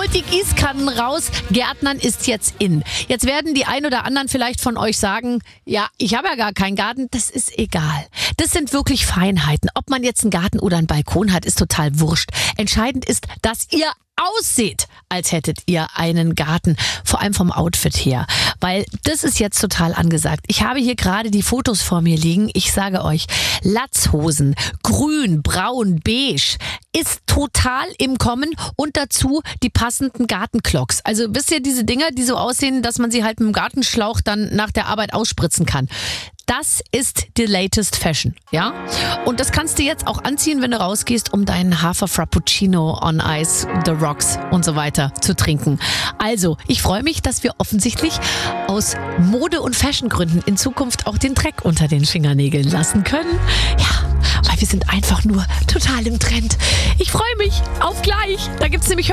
Holt die Gießkannen raus, Gärtnern ist jetzt in. Jetzt werden die ein oder anderen vielleicht von euch sagen, ja, ich habe ja gar keinen Garten, das ist egal. Das sind wirklich Feinheiten. Ob man jetzt einen Garten oder einen Balkon hat, ist total wurscht. Entscheidend ist, dass ihr ausseht, als hättet ihr einen Garten, vor allem vom Outfit her, weil das ist jetzt total angesagt. Ich habe hier gerade die Fotos vor mir liegen. Ich sage euch, Latzhosen, grün, braun, beige ist total im Kommen und dazu die passenden Gartenclogs. Also wisst ihr, diese Dinger, die so aussehen, dass man sie halt mit dem Gartenschlauch dann nach der Arbeit ausspritzen kann. Das ist die latest Fashion, ja? Und das kannst du jetzt auch anziehen, wenn du rausgehst, um deinen Hafer Frappuccino on Ice, The Rocks und so weiter zu trinken. Also, ich freue mich, dass wir offensichtlich aus Mode- und Fashiongründen in Zukunft auch den Dreck unter den Fingernägeln lassen können. Ja, weil wir sind einfach nur total im Trend. Ich freue mich. Auf gleich. Da gibt's nämlich